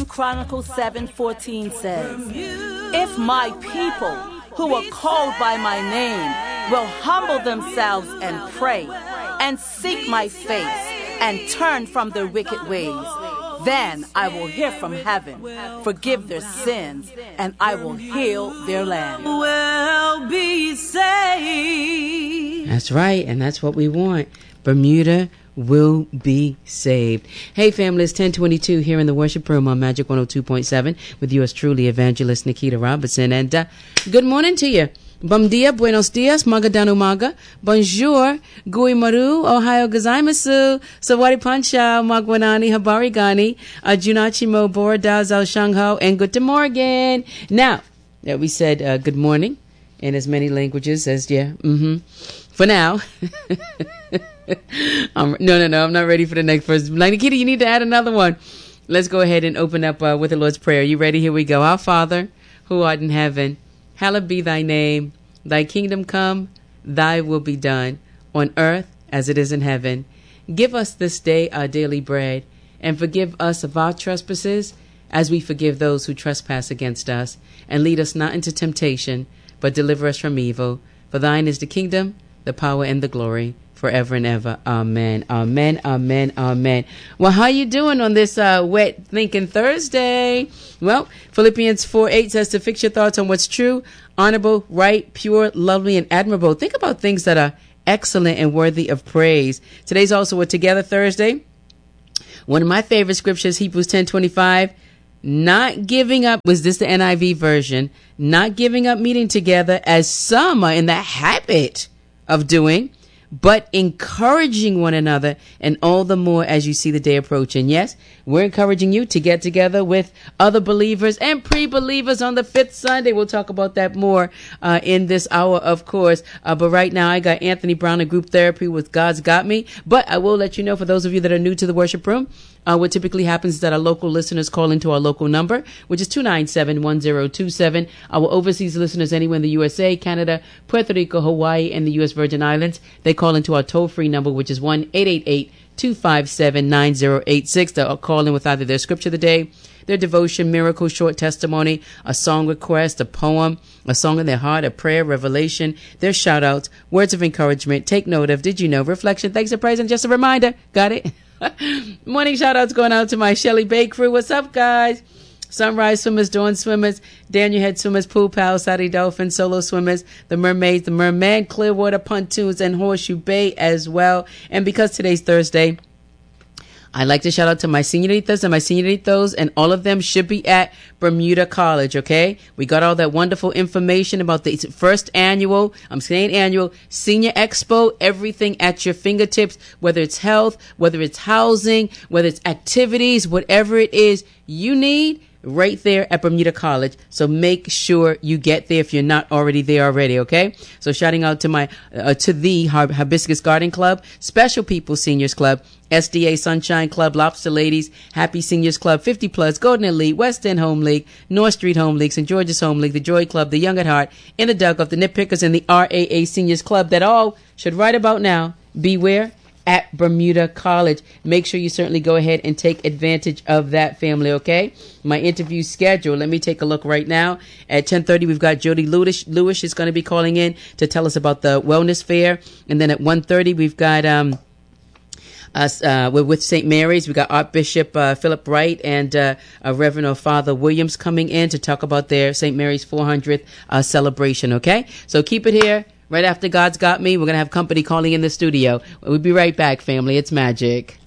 2 Chronicles 7:14 says, "If my people who are called by my name will humble themselves and pray and seek my face and turn from their wicked ways, then I will hear from heaven, forgive their sins, and I will heal their land." Will be saved. That's right, and that's what we want. Bermuda will be saved. Hey family, it's 10:22 here in the worship room on Magic 102.7 with yours truly, Evangelist Nikita Robinson. And good morning to you. Bom dia, buenos dias, magadan umaga, bonjour, gui maru, ohio gozaimasu, sawari pancha, magwanani, habari gani, junachimo, borodao, zao shangho, and good morning. Now, that we said good morning in as many languages as, for now. No, I'm not ready for the next verse. Like, Nikita, you need to add another one. Let's go ahead and open up with the Lord's Prayer. You ready? Here we go. Our Father, who art in heaven, hallowed be thy name. Thy kingdom come, thy will be done, on earth as it is in heaven. Give us this day our daily bread, and forgive us of our trespasses, as we forgive those who trespass against us. And lead us not into temptation, but deliver us from evil. For thine is the kingdom, the power, and the glory, forever and ever. Amen. Amen. Amen. Amen. Well, how you doing on this wet thinking Thursday? Well, Philippians 4:8 says to fix your thoughts on what's true, honorable, right, pure, lovely, and admirable. Think about things that are excellent and worthy of praise. Today's also a Together Thursday. One of my favorite scriptures, Hebrews 10:25. Not giving up, was this the NIV version? Not giving up meeting together as some are in the habit of doing, but encouraging one another, and all the more as you see the day approaching. Yes, we're encouraging you to get together with other believers and pre-believers on the 5th Sunday. We'll talk about that more in this hour, of course. But right now, I got Anthony Brown in group therapy with God's Got Me. But I will let you know, for those of you that are new to the worship room, what typically happens is that our local listeners call into our local number, which is 297-1027. Our overseas listeners anywhere in the USA, Canada, Puerto Rico, Hawaii, and the U.S. Virgin Islands, they call into our toll-free number, which is 1-888-257-9086. They'll call in with either their scripture of the day, their devotion, miracle, short testimony, a song request, a poem, a song in their heart, a prayer, revelation, their shout-outs, words of encouragement, take note of, did you know, reflection, thanks and praise, and just a reminder. Got it? Morning shout-outs going out to my Shelly Bay crew. What's up, guys? Sunrise swimmers, dawn swimmers, Daniel Head swimmers, pool pals, Saturday dolphins, solo swimmers, the mermaids, the merman, Clearwater pontoons, and Horseshoe Bay as well. And because today's Thursday, I'd like to shout out to my senoritas and my senoritos, and all of them should be at Bermuda College, okay? We got all that wonderful information about the first annual, Senior Expo, everything at your fingertips, whether it's health, whether it's housing, whether it's activities, whatever it is you need, right there at Bermuda College. So make sure you get there if you're not already there already, okay? So shouting out to my to the Hibiscus Garden Club, Special People Seniors Club, SDA Sunshine Club, Lobster Ladies, Happy Seniors Club, 50 Plus, Golden Elite, West End Home League, North Street Home League, St. George's Home League, the Joy Club, the Young at Heart, In the Dugout, the Nitpickers, and the RAA Seniors Club, that all should right about now be where? At Bermuda College. Make sure you certainly go ahead and take advantage of that, family, okay? My interview schedule, let me take a look right now. At 10:30, we've got Jody Lewis is going to be calling in to tell us about the wellness fair. And then at 1:30, we've got we're with St. Mary's. We got Archbishop Philip Wright and Reverend or Father Williams coming in to talk about their St. Mary's 400th celebration, okay? So keep it here. Right after God's Got Me, we're going to have company calling in the studio. We'll be right back, family. It's magic.